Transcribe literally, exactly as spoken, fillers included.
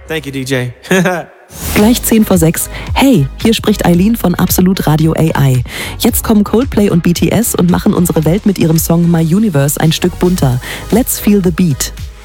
Thank you, D J. Gleich zehn vor sechs. Hey, hier spricht Eileen von Absolut Radio A I. Jetzt kommen Coldplay und B T S und machen unsere Welt mit ihrem Song My Universe ein Stück bunter. Let's feel the beat.